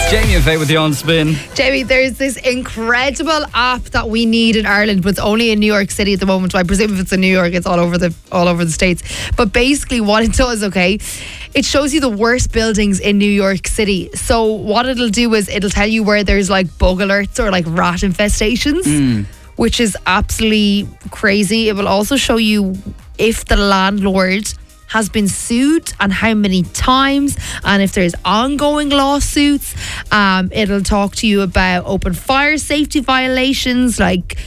Jamie and Faye with you on Spin. Jamie, there's this incredible app that we need in Ireland, but it's only in New York City at the moment. I presume if it's in New York, it's all over the States. But basically what it does, okay, it shows you the worst buildings in New York City. So what it'll do is it'll tell you where there's like bug alerts or like rat infestations, which is absolutely crazy. It will also show you if the landlord has been sued and how many times, and if there's ongoing lawsuits. It'll talk to you about open fire safety violations, like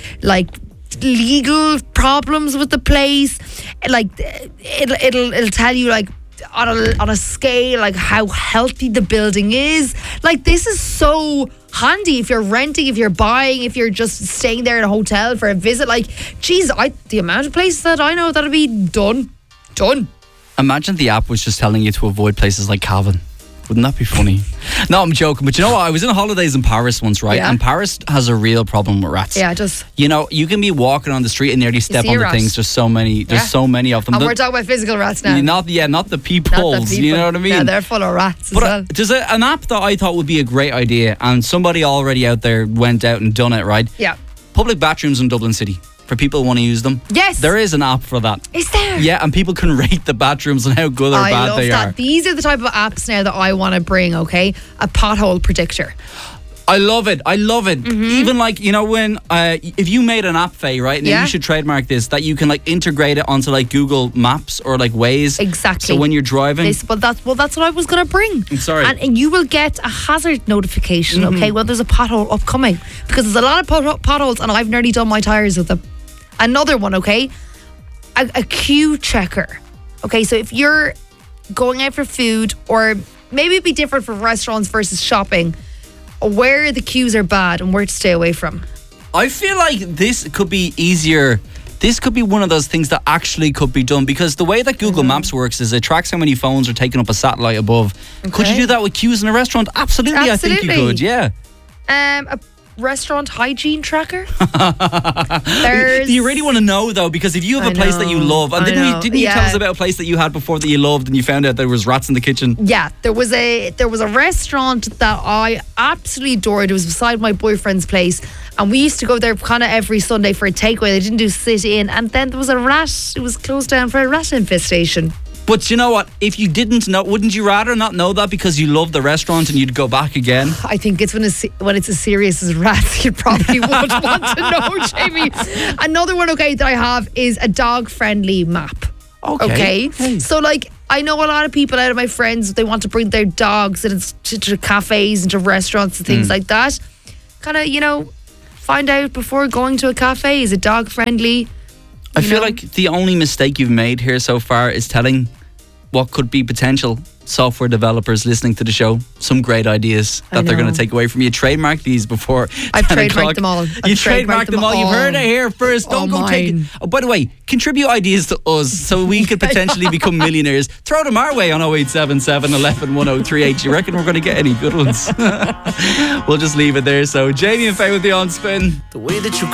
legal problems with the place. Like it'll tell you like on a scale like how healthy the building is. Like this is so handy if you're renting, if you're buying, if you're just staying there in a hotel for a visit. Like, geez, the amount of places that I know that'll be done. Imagine the app was just telling you to avoid places like Cavan. Wouldn't that be funny? No, I'm joking. But you know what? I was in holidays in Paris once, right? Yeah. And Paris has a real problem with rats. Yeah, it does. You know, you can be walking on the street and nearly step on the things. There's so many. There's so many of them. And we're talking about physical rats now. Not the people. You know what I mean? Yeah, they're full of rats but as well. There's an app that I thought would be a great idea, and somebody already out there went out and done it, right? Yeah. Public bathrooms in Dublin City. For people who want to use them. Yes. There is an app for that. Is there? Yeah, and people can rate the bathrooms and how good or bad they are. These are the type of apps now that I want to bring, okay? A pothole predictor. I love it. Even like, you know, when if you made an app, Faye, right? Now you should trademark this, that you can like integrate it onto like Google Maps or like Waze. Exactly. So when you're driving. That's what I was going to bring. I'm sorry. And you will get a hazard notification, okay, when there's a pothole upcoming. Because there's a lot of potholes and I've nearly done my tyres with them. Another one, okay, a queue checker. Okay, so if you're going out for food, or maybe it'd be different for restaurants versus shopping, where the queues are bad and where to stay away from. I feel like this could be easier. This could be one of those things that actually could be done, because the way that Google Maps works is it tracks how many phones are taking up a satellite above. Okay. Could you do that with queues in a restaurant? Absolutely. I think you could, yeah. A restaurant hygiene tracker? Do you really want to know though? Because if you have a place that you love, and didn't you tell us about a place that you had before that you loved and you found out there was rats in the kitchen? Yeah, there was a restaurant that I absolutely adored. It was beside my boyfriend's place, and we used to go there kind of every Sunday for a takeaway. They didn't do sit in, and then there was a rat. It was closed down for a rat infestation. But you know what? If you didn't know, wouldn't you rather not know that because you love the restaurant and you'd go back again? I think it's when it's as serious as rats, you probably would want to know, Jamie. Another one, okay, that I have is a dog-friendly map. Okay. Hey. So, like, I know a lot of people out of my friends, they want to bring their dogs to cafes and to restaurants and things like that. Kind of, you know, find out before going to a cafe, is it dog-friendly? I feel like the only mistake you've made here so far is telling what could be potential software developers listening to the show some great ideas that they're going to take away from you. Trademark these before I've trademarked them all. You trademarked them all. You've heard it here first. Don't go take it. Oh, by the way, contribute ideas to us so we could potentially become millionaires. Throw them our way on 0877 11 1038. You reckon we're going to get any good ones? We'll just leave it there. So Jamie and Faye with the On Spin. The way that you